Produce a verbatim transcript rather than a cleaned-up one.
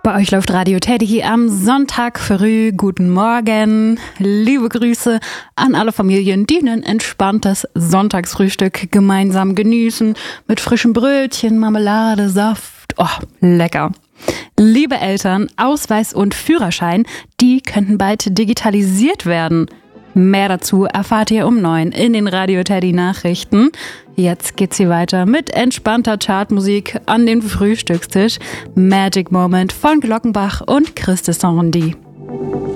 Bei euch läuft Radio Teddy am Sonntag früh. Guten Morgen. Liebe Grüße an alle Familien, die ein entspanntes Sonntagsfrühstück gemeinsam genießen. Mit frischen Brötchen, Marmelade, Saft. Oh, lecker. Liebe Eltern, Ausweis und Führerschein, die könnten bald digitalisiert werden. Mehr dazu erfahrt ihr um neun in den Radio Teddy Nachrichten. Jetzt geht's hier weiter mit entspannter Chartmusik an den Frühstückstisch. Magic Moment von Glockenbach und Christe Sandy.